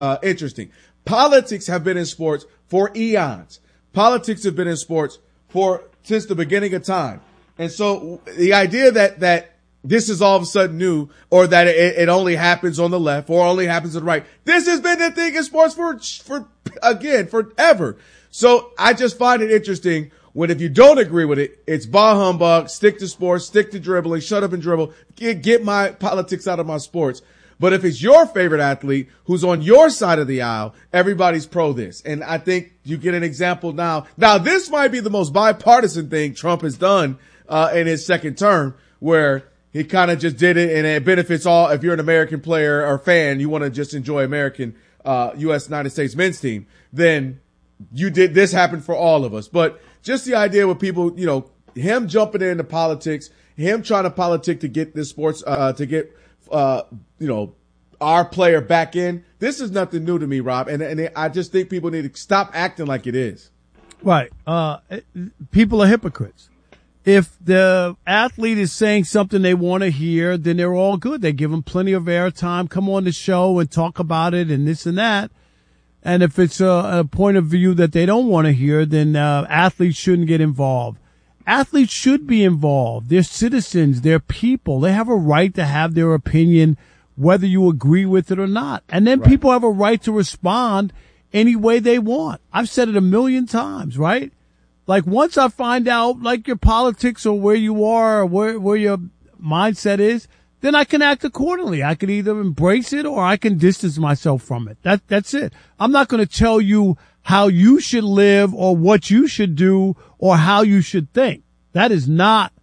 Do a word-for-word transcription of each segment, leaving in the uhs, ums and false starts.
uh, interesting. Politics have been in sports for eons. Politics have been in sports for since the beginning of time. And so the idea that, that this is all of a sudden new, or that it, it only happens on the left or only happens on the right. This has been the thing in sports for, for, again, forever. So I just find it interesting when if you don't agree with it, it's bah humbug, stick to sports, stick to dribbling, shut up and dribble, get, get my politics out of my sports. But if it's your favorite athlete who's on your side of the aisle, everybody's pro this. And I think you get an example now. Now, this might be the most bipartisan thing Trump has done uh, in his second term, where he kind of just did it and it benefits all. If you're an American player or fan, you want to just enjoy American, uh, U S United States men's team, then you did, this happened for all of us. But just the idea with people, you know, him jumping into politics, him trying to politic to get this sports, uh, to get, uh, you know, our player back in. This is nothing new to me, Rob. And, and I just think people need to stop acting like it is. Right. Uh, people are hypocrites. If the athlete is saying something they want to hear, then they're all good. They give them plenty of airtime, come on the show and talk about it and this and that. And if it's a, a point of view that they don't want to hear, then uh, athletes shouldn't get involved. Athletes should be involved. They're citizens. They're people. They have a right to have their opinion, whether you agree with it or not. And then right. people have a right to respond any way they want. I've said it a million times, right? Like once I find out like your politics or where you are or where, where your mindset is, then I can act accordingly. I can either embrace it or I can distance myself from it. That, that's it. I'm not going to tell you how you should live or what you should do or how you should think. That is not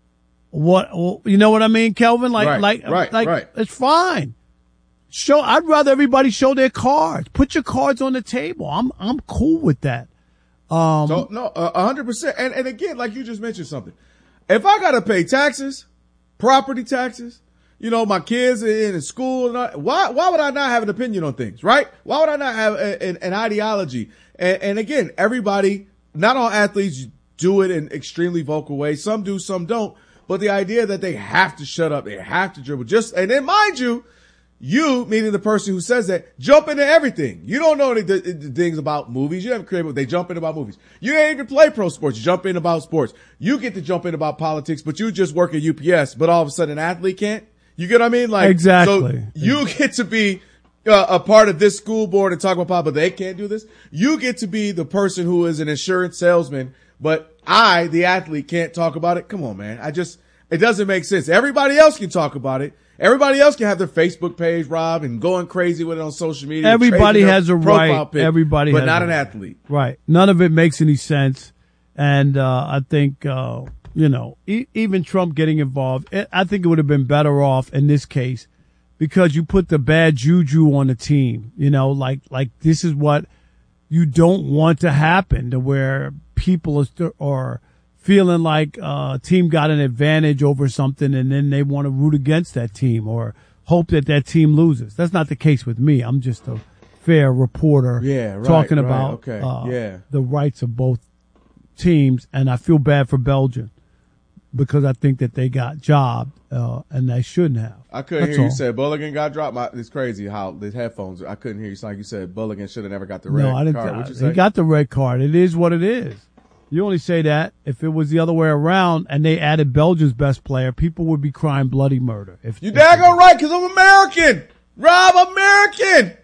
what, you know what I mean, Kelvin? Like, right, like, right, like, right. It's fine. Show, I'd rather everybody show their cards. Put your cards on the table. I'm, I'm cool with that. Um, so, no, a hundred percent. And, and again, like you just mentioned something. If I got to pay taxes, property taxes, you know, my kids are in school, and all, why, why would I not have an opinion on things, right? Why would I not have a, an, an ideology? And, and again, everybody, not all athletes do it in extremely vocal ways. Some do, some don't. But the idea that they have to shut up, they have to dribble, just, and then mind you, you, meaning the person who says that, jump into everything. You don't know any th- th- things about movies. You haven't created, they jump in about movies. You didn't even play pro sports. You jump in about sports. You get to jump in about politics, but you just work at U P S, but all of a sudden an athlete can't. You get what I mean? Like, exactly. So you get to be uh, a part of this school board and talk about politics, but they can't do this. You get to be the person who is an insurance salesman, but I, the athlete, can't talk about it. Come on, man. I just, it doesn't make sense. Everybody else can talk about it. Everybody else can have their Facebook page, Rob, and going crazy with it on social media. Everybody has a right. Pic, Everybody, but has not a an right. athlete. Right. None of it makes any sense. And uh, I think, uh, you know, e- even Trump getting involved, I think it would have been better off in this case because you put the bad juju on the team. You know, like like this is what you don't want to happen, to where people are, st- are feeling like uh, a team got an advantage over something and then they want to root against that team or hope that that team loses. That's not the case with me. I'm just a fair reporter yeah, right, talking right, about okay, uh, yeah. the rights of both teams. And I feel bad for Belgium because I think that they got jobbed uh, and they shouldn't have. I couldn't That's hear all. you say Bulligan got dropped. My, it's crazy how the headphones, I couldn't hear you. It's like you said Bulligan should have never got the red no, I didn't, card. I, What'd you say? he got the red card. It is what it is. You only say that if it was the other way around and they added Belgium's best player, people would be crying bloody murder. If You daggone right, because I'm American. Rob, American.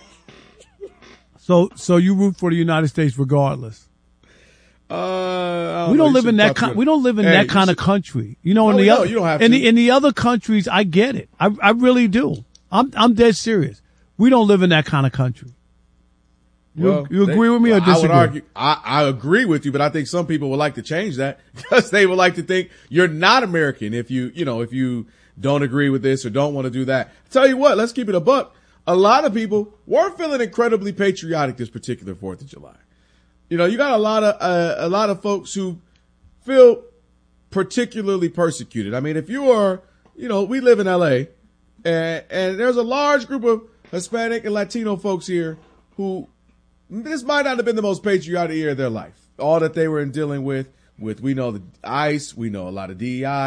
So, so you root for the United States regardless. Uh, don't we don't know, live in that. Con- we don't live in hey, that kind should, of country. You know, no, in the no, other, you don't have in to. the in the other countries, I get it. I I really do. I'm I'm dead serious. We don't live in that kind of country. You, well, you agree they, with me well, or disagree? I would argue. I, I agree with you, but I think some people would like to change that because they would like to think you're not American if you, you know, if you don't agree with this or don't want to do that. I tell you what, let's keep it a buck. A lot of people weren't feeling incredibly patriotic this particular Fourth of July. You know, you got a lot of uh, a lot of folks who feel particularly persecuted. I mean, if you are, you know, we live in L A, and, and there's a large group of Hispanic and Latino folks here who this might not have been the most patriotic year of their life. All that they were dealing with, with we know the ICE, we know a lot of D E I.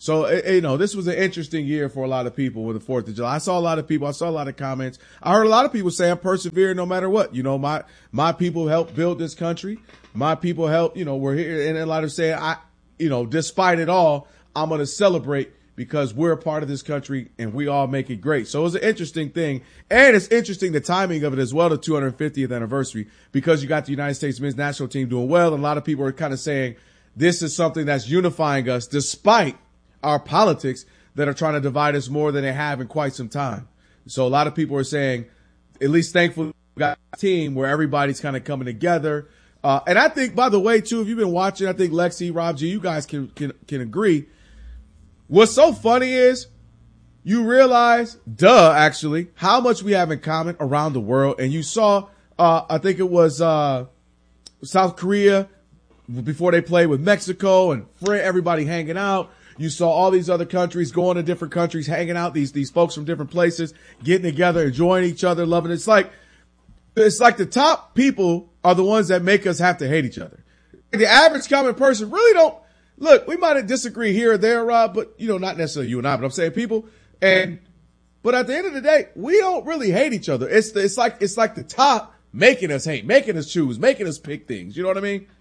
So, you know, this was an interesting year for a lot of people with the fourth of July. I saw a lot of people. I saw a lot of comments. I heard a lot of people say I'm persevering no matter what. You know, my, my people helped build this country. My people helped, you know, we're here. And a lot of saying, I, you know, despite it all, I'm going to celebrate because we're a part of this country and we all make it great. So it was an interesting thing. And it's interesting the timing of it as well, the two hundred fiftieth anniversary, because you got the United States men's national team doing well. And a lot of people are kind of saying this is something that's unifying us despite our politics that are trying to divide us more than they have in quite some time. So a lot of people are saying, at least thankfully we got a team where everybody's kind of coming together. Uh, and I think, by the way, too, if you've been watching, I think Lexi, Rob G, you guys can, can, can agree. What's so funny is you realize, duh, actually, how much we have in common around the world. And you saw, uh, I think it was, uh, South Korea before they played with Mexico and everybody hanging out. You saw all these other countries going to different countries, hanging out, these, these folks from different places, getting together, enjoying each other, loving it. It's like, it's like the top people are the ones that make us have to hate each other. The average common person really don't, look, we might disagree here or there, Rob, but, you know, not necessarily you and I, but I'm saying people. And, but at the end of the day, we don't really hate each other. It's the, it's like, it's like the top making us hate, making us choose, making us pick things. You know what I mean?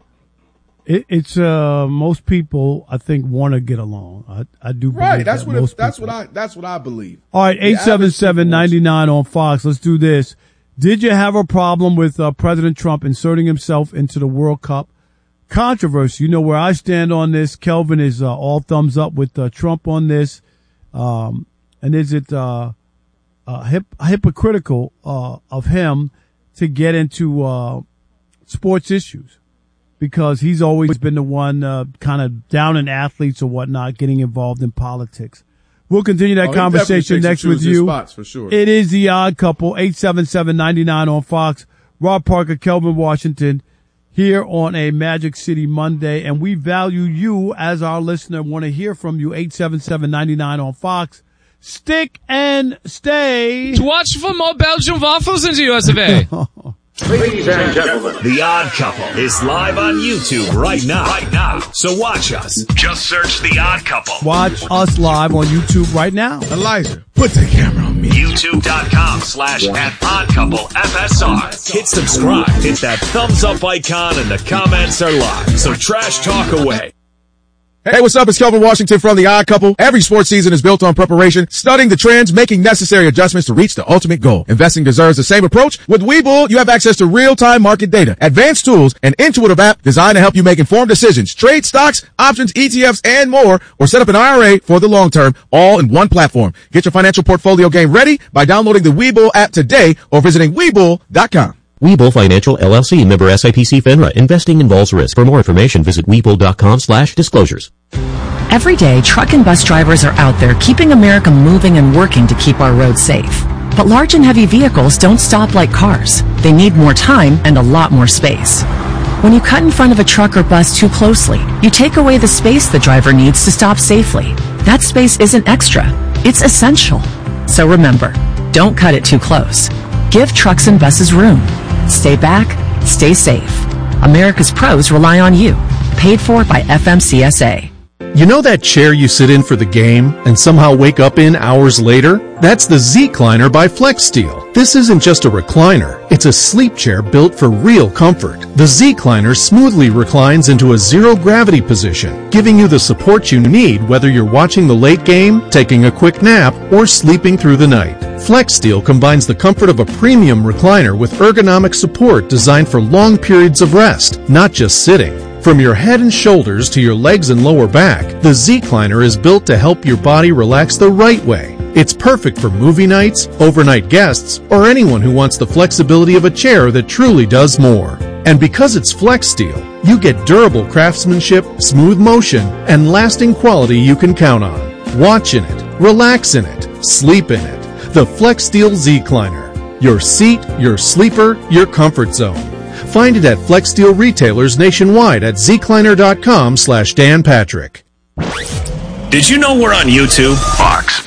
It, it's uh most people I think want to get along. I I do believe right. That's that what most it, that's people. what I that's what I believe. All right, eight seven seven ninety nine on Fox. Let's do this. Did you have a problem with uh, President Trump inserting himself into the World Cup controversy? You know where I stand on this. Kelvin is uh, all thumbs up with uh, Trump on this. Um, and is it uh, uh, hip, hypocritical uh, of him to get into uh, sports issues? Because he's always been the one uh, kind of down in athletes or whatnot, getting involved in politics. We'll continue that oh, conversation next with you. Spots for sure. It is The Odd Couple, eight seven seven ninety nine on Fox. Rob Parker, Kelvin Washington, here on a Magic City Monday. And we value you as our listener. Want to hear from you, eight seven seven ninety nine on Fox. Stick and stay. To watch for more Belgian waffles in the U S of A. Ladies and gentlemen, The Odd Couple is live on YouTube right now. Right now. So watch us. Just search The Odd Couple. Watch us live on YouTube right now. Elijah, put the camera on me. YouTube.com slash at Odd Couple F S R. Hit subscribe. Hit that thumbs up icon and the comments are live. So trash talk away. Hey, what's up? It's Kelvin Washington from The Odd Couple. Every sports season is built on preparation, studying the trends, making necessary adjustments to reach the ultimate goal. Investing deserves the same approach. With Webull, you have access to real-time market data, advanced tools, an intuitive app designed to help you make informed decisions, trade stocks, options, E T Fs, and more, or set up an I R A for the long term, all in one platform. Get your financial portfolio game ready by downloading the Webull app today or visiting Webull dot com. Webull Financial, L L C, member S I P C FINRA. Investing involves risk. For more information, visit Webull.com slash disclosures. Every day, truck and bus drivers are out there keeping America moving and working to keep our roads safe. But large and heavy vehicles don't stop like cars. They need more time and a lot more space. When you cut in front of a truck or bus too closely, you take away the space the driver needs to stop safely. That space isn't extra. It's essential. So remember, don't cut it too close. Give trucks and buses room. Stay back, stay safe. America's pros rely on you. Paid for by F M C S A. You know that chair you sit in for the game and somehow wake up in hours later? That's the Z-Cliner by FlexSteel. This isn't just a recliner. It's a sleep chair built for real comfort. The Z-Cliner smoothly reclines into a zero-gravity position, giving you the support you need whether you're watching the late game, taking a quick nap, or sleeping through the night. FlexSteel combines the comfort of a premium recliner with ergonomic support designed for long periods of rest, not just sitting. From your head and shoulders to your legs and lower back, the Z-Cliner is built to help your body relax the right way. It's perfect for movie nights, overnight guests, or anyone who wants the flexibility of a chair that truly does more. And because it's FlexSteel, you get durable craftsmanship, smooth motion, and lasting quality you can count on. Watch in it, relax in it, sleep in it. The FlexSteel Z-Cliner. Your seat, your sleeper, your comfort zone. Find it at FlexSteel retailers nationwide at zcliner.com slash Dan Patrick. Did you know we're on YouTube? Fox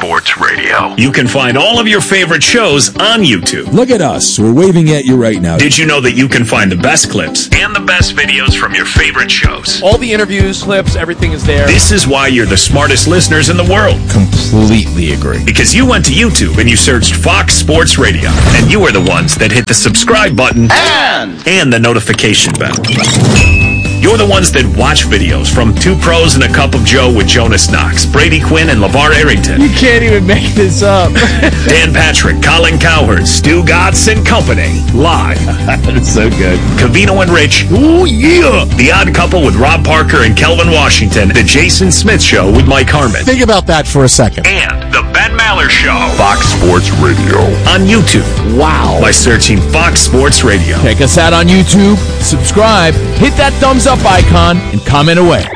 Sports Radio. You can find all of your favorite shows on YouTube. Look at us. We're waving at you right now. Did you know that you can find the best clips and the best videos from your favorite shows? All the interviews, clips, everything is there. This is why you're the smartest listeners in the world. Completely agree. Because you went to YouTube and you searched Fox Sports Radio, and you are the ones that hit the subscribe button and, and the notification bell. You're the ones that watch videos from Two Pros and a Cup of Joe with Jonas Knox, Brady Quinn, and LeVar Arrington. You can't even make this up. Dan Patrick, Colin Cowherd, Stu Gatz and Company. Live. That's so good. Cavino and Rich. Oh, yeah. The Odd Couple with Rob Parker and Kelvin Washington. The Jason Smith Show with Mike Harmon. Think about that for a second. And The Ben Maller Show. Fox Sports Radio. On YouTube. Wow. By searching Fox Sports Radio. Check us out on YouTube. Subscribe. Hit that thumbs up icon and comment away.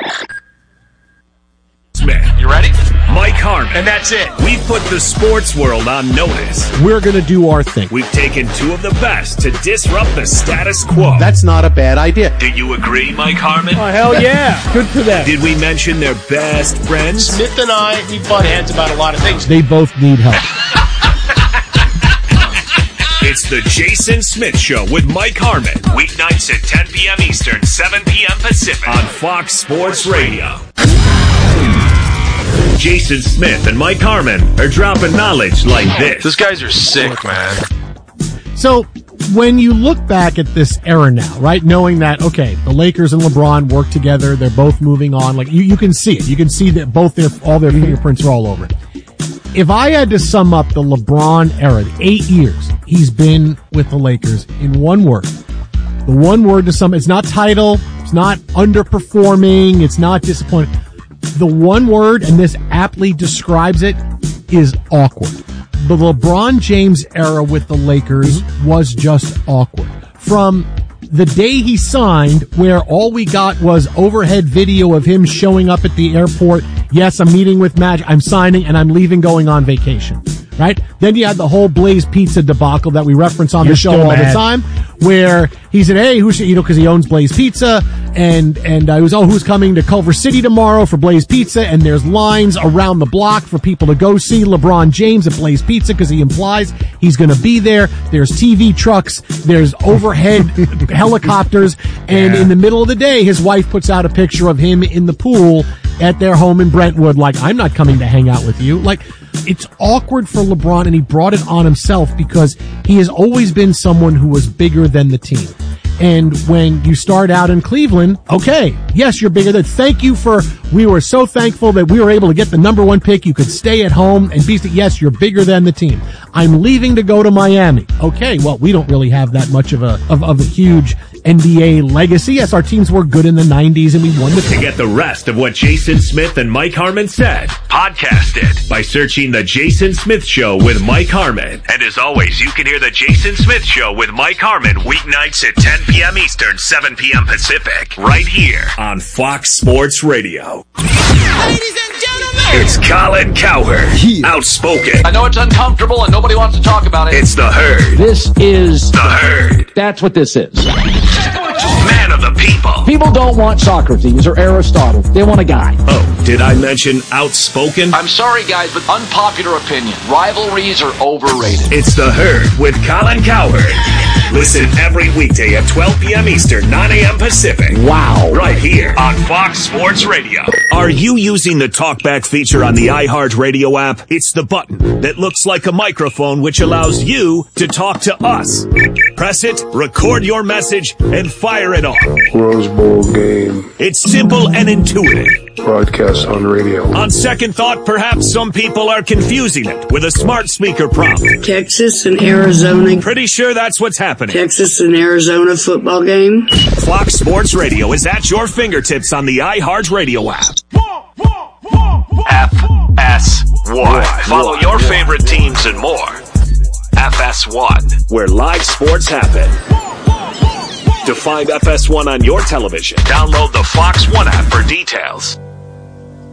Smith. You ready? Mike Harmon. And that's it. We've put the sports world on notice. We're going to do our thing. We've taken two of the best to disrupt the status quo. That's not a bad idea. Do you agree, Mike Harmon? Oh, hell yeah. Good for them. Did we mention their best friends? Smith and I, we butt heads about a lot of things. They both need help. It's the Jason Smith Show with Mike Harmon. Weeknights at ten p.m. Eastern, seven p.m. Pacific. On Fox Sports Radio. Jason Smith and Mike Harmon are dropping knowledge like this. These guys are sick, man. So, when you look back at this era now, right, knowing that, okay, the Lakers and LeBron work together, they're both moving on, like, you, you can see it. You can see that both their, all their fingerprints are all over it. If I had to sum up the LeBron era, the eight years he's been with the Lakers in one word, the one word to sum, it's not title, it's not underperforming, it's not disappointing. The one word, and this aptly describes it, is awkward. The LeBron James era with the Lakers was just awkward. From the day he signed, where all we got was overhead video of him showing up at the airport. Yes, I'm meeting with Magic. I'm signing and I'm leaving, going on vacation. Right? Then you had the whole Blaze Pizza debacle that we reference on You're the show all mad. the time, where he said, "Hey, who should you know?" Because he owns Blaze Pizza, and and I was, oh, who's coming to Culver City tomorrow for Blaze Pizza? And there's lines around the block for people to go see LeBron James at Blaze Pizza because he implies he's going to be there. There's T V trucks, there's overhead helicopters, and Yeah. in the middle of the day, his wife puts out a picture of him in the pool at their home in Brentwood. Like, I'm not coming to hang out with you. Like, it's awkward for LeBron, and he brought it on himself because he has always been someone who was bigger than the team. And when you start out in Cleveland, okay, yes, you're bigger than, thank you for, we were so thankful that we were able to get the number one pick. You could stay at home and be, yes, you're bigger than the team. I'm leaving to go to Miami. Okay, well, we don't really have that much of a, of, of a huge N B A legacy. Yes, our teams were good in the nineties and we won the. To get the rest of what Jason Smith and Mike Harmon said, podcast it by searching The Jason Smith Show with Mike Harmon. And as always, you can hear The Jason Smith Show with Mike Harmon weeknights at ten p.m. Eastern, seven p.m. Pacific, right here on Fox Sports Radio. Ladies and gentlemen, It's Colin Cowherd, outspoken. I know it's uncomfortable and nobody wants to talk about it. It's The Herd. This is The Herd. That's what this is. Man of the people. People don't want Socrates or Aristotle. They want a guy. Oh, did I mention outspoken? I'm sorry, guys, but unpopular opinion. Rivalries are overrated. It's The Herd with Colin Cowherd. Listen every weekday at twelve p.m. Eastern, nine a.m. Pacific. Wow. Right here on Fox Sports Radio. Are you using the TalkBack feature on the iHeartRadio app? It's the button that looks like a microphone which allows you to talk to us. Press it, record your message, and fire it off. Rose Bowl game. It's simple and intuitive. Broadcast on radio. On second thought, perhaps some people are confusing it with a smart speaker prompt. Texas and Arizona. Pretty sure that's what's happening. Texas and Arizona football game. Fox Sports Radio is at your fingertips on the iHeartRadio app. F S one. Follow your favorite teams and more. F S one, where live sports happen. To find F S one on your television, download the Fox One app for details.